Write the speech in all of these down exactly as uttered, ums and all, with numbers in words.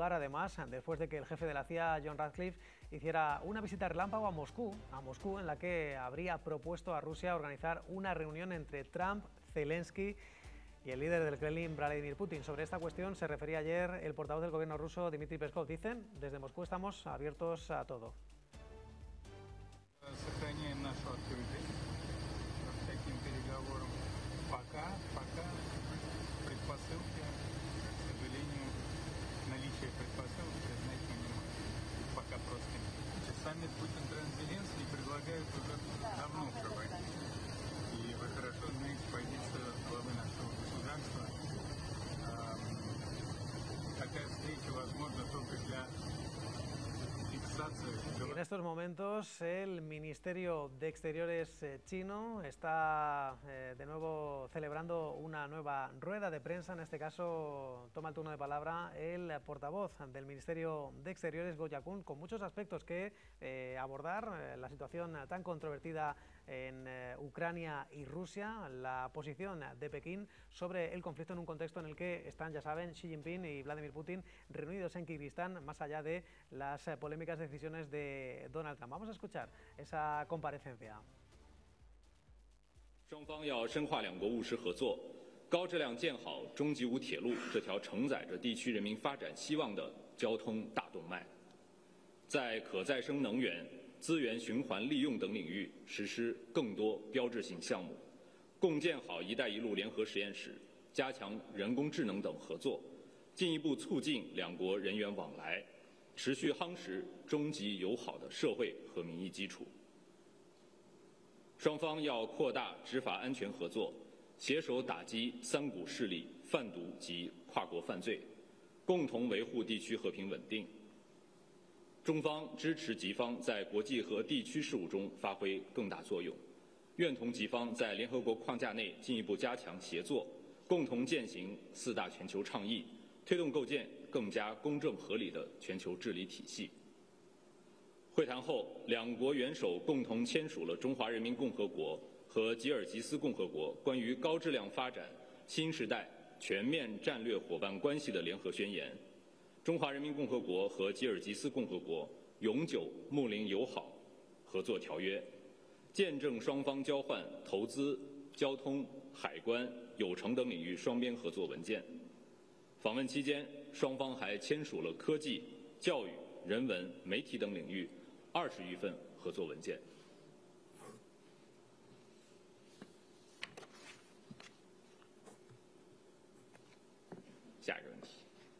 lugar, además, después de que el jefe de la C I A, John Ratcliffe, hiciera una visita relámpago a Moscú, a Moscú, en la que habría propuesto a Rusia organizar una reunión entre Trump, Zelensky y el líder del Kremlin, Vladimir Putin. Sobre esta cuestión se refería ayer el portavoz del gobierno ruso, Dmitry Peskov. Dicen, desde Moscú estamos abiertos a todo. Сохраняем нашу открытость к таким переговорам. Пока, пока предпосылки, к сожалению, наличие предпосылок признать мы не можем. Пока просто нет. Саммит Путин-Зеленский предлагают уже давно проводить. И вы хорошо знаете позицию главы нашего государства. Такая встреча возможна только для... En estos momentos el Ministerio de Exteriores chino está eh, de nuevo celebrando una nueva rueda de prensa. En este caso toma el turno de palabra el portavoz del Ministerio de Exteriores, Goh Yakun, con muchos aspectos que eh, abordar. Eh, la situación tan controvertida en eh, Ucrania y Rusia, la posición de Pekín sobre el conflicto en un contexto en el que están, ya saben, Xi Jinping y Vladimir Putin reunidos en Kirguistán, más allá de las eh, polémicas decisiones de Donald Trump. Vamos a escuchar esa comparecencia. 双方要深化两国务实合作，高质量建好中吉乌铁路这条承载着地区人民发展希望的交通大动脉，在可再生能源、资源循环利用等领域实施更多标志性项目，共建好“一带一路”联合实验室，加强人工智能等合作，进一步促进两国人员往来，持续夯实中吉友好的社会和民意基础。双方要扩大执法安全合作，携手打击三股势力、贩毒及跨国犯罪，共同维护地区和平稳定。中方支持吉方在国际和地区事务中发挥更大作用，愿同吉方在联合国框架内进一步加强协作，共同践行四大全球倡议，推动构建更加公正合理的全球治理体系。会谈后，两国元首共同签署了中华人民共和国和吉尔吉斯共和国关于高质量发展新时代全面战略伙伴关系的联合宣言。中华人民共和国和吉尔吉斯共和国永久睦邻友好合作条约，见证双方交换投资、交通、海关、有成等领域双边合作文件。访问期间，双方还签署了科技、教育、人文、媒体等领域二十余份合作文件。下一个问题。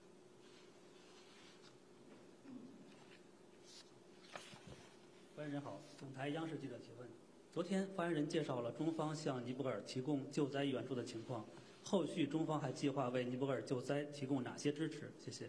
发言人好，总台央视记者提问：昨天发言人介绍了中方向尼泊尔提供救灾援助的情况，后续中方还计划为尼泊尔救灾提供哪些支持？谢谢。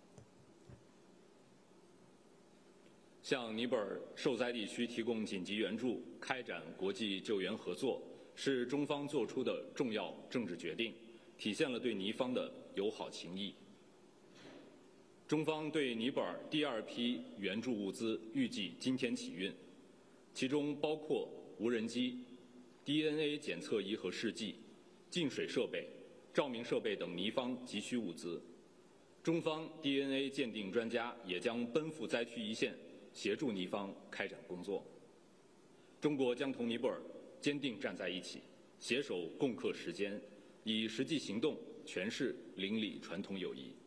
向尼泊尔受灾地区提供紧急援助、开展国际救援合作，是中方做出的重要政治决定，体现了对尼方的友好情谊。中方对尼泊尔第二批援助物资预计今天起运，其中包括无人机、D N A 检测仪和试剂、净水设备、照明设备等尼方急需物资。中方 D N A 鉴定专家也将奔赴灾区一线，协助尼方开展工作。中国将同尼泊尔坚定站在一起，携手共克时艰，以实际行动诠释邻里传统友谊。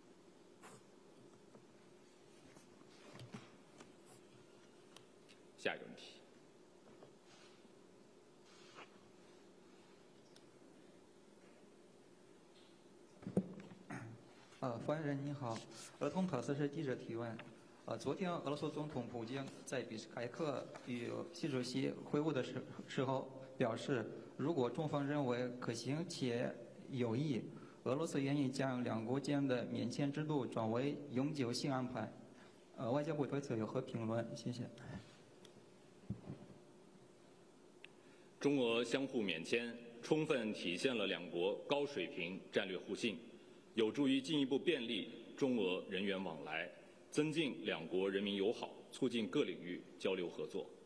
下一个问题。 呃，发言人您好，儿童考试是记者提问。呃，昨天俄罗斯总统普京在比什凯克与习主席会晤的时时候表示，如果中方认为可行且有益，俄罗斯愿意将两国间的免签制度转为永久性安排。呃，外交部对此有何评论？谢谢。 中俄相互免签，充分体现了两国高水平战略互信，有助于进一步便利中俄人员往来，增进两国人民友好，促进各领域交流合作。